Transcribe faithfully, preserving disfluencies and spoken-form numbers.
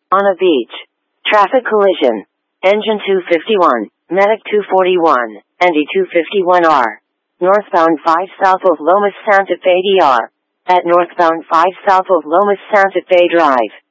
On a beach. Traffic collision. Engine two fifty-one, Medic two forty-one, and E two fifty-one R. Northbound five south of Lomas Santa Fe D R. At northbound five south of Lomas Santa Fe Drive.